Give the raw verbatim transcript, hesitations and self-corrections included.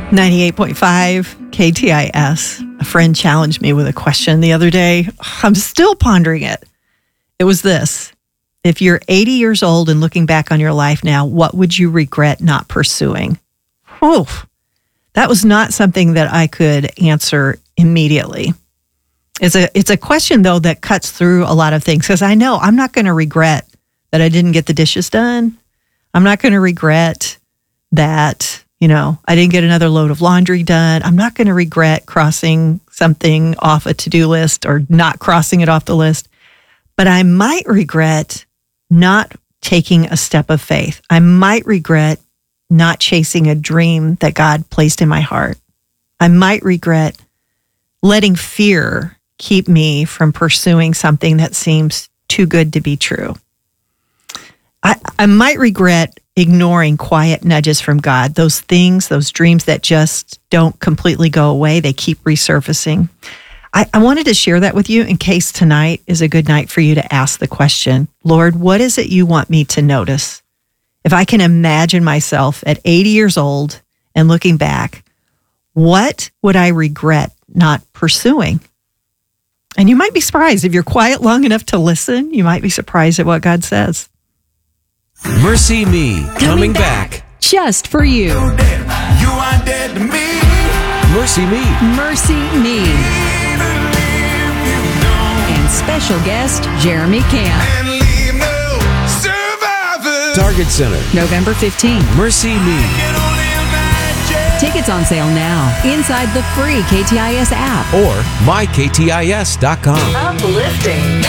ninety-eight point five K T I S. A friend challenged me with a question the other day. I'm still pondering it. It was this. If you're eighty years old and looking back on your life now, what would you regret not pursuing? Whew. That was not something that I could answer immediately. It's a, it's a question, though, that cuts through a lot of things, because I know I'm not going to regret that I didn't get the dishes done. I'm not going to regret that, you know, I didn't get another load of laundry done. I'm not going to regret crossing something off a to-do list or not crossing it off the list. But I might regret not taking a step of faith. I might regret not chasing a dream that God placed in my heart. I might regret letting fear keep me from pursuing something that seems too good to be true. I, I might regret ignoring quiet nudges from God, those things, those dreams that just don't completely go away. They keep resurfacing. I, I wanted to share that with you in case tonight is a good night for you to ask the question, Lord, what is it you want me to notice? If I can imagine myself at eighty years old and looking back, what would I regret not pursuing? And you might be surprised if you're quiet long enough to listen, you might be surprised at what God says. Mercy Me, coming, coming back. back just for you. You dead. You are dead to me. Mercy Me. Mercy Me. And special guest, Jeremy Camp. And leave no survivors. Target Center, November fifteenth. Mercy Me. Can only imagine. Tickets on sale now inside the free K T I S app. Or my K T I S dot com. Uplifting.